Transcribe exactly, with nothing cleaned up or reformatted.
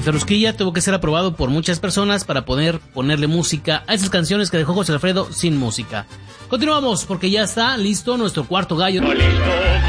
y Ferrusquilla tuvo que ser aprobado por muchas personas para poder ponerle música a esas canciones que dejó José Alfredo sin música. Continuamos porque ya está listo nuestro cuarto gallo.